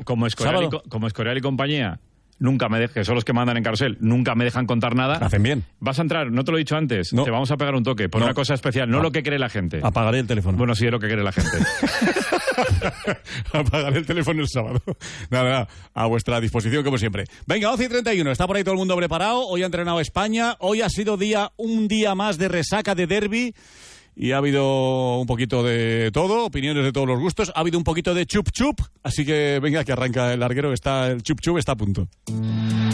como Escorial y compañía, nunca me dejes, que son los que mandan en Carrusel, nunca me dejan contar nada. Hacen bien. Vas a entrar, no te lo he dicho antes, No. te vamos a pegar un toque por una cosa especial, no lo que cree la gente. Apagaré el teléfono. Bueno, sí es lo que cree la gente. Apagaré el teléfono el sábado. Nada, a vuestra disposición como siempre. Venga, 11:31, está por ahí todo el mundo preparado. Hoy ha entrenado España, hoy ha sido un día más de resaca de derbi. Y ha habido un poquito de todo, opiniones de todos los gustos. Ha habido un poquito de chup chup, así que venga que arranca el larguero, el chup chup está a punto.